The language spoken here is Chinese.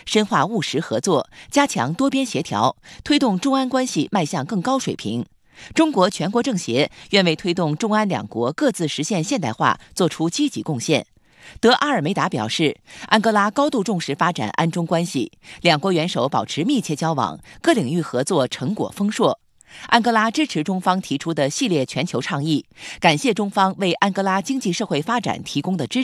深化务实合作，加强多边协调，推动中安关系迈向更高水平。中国全国政协愿为推动中安两国各自实现现代化作出积极贡献。德阿尔梅达表示，安哥拉高度重视发展安中关系，两国元首保持密切交往，各领域合作成果丰硕。安哥拉支持中方提出的系列全球倡议，感谢中方为安哥拉经济社会发展提供的支持。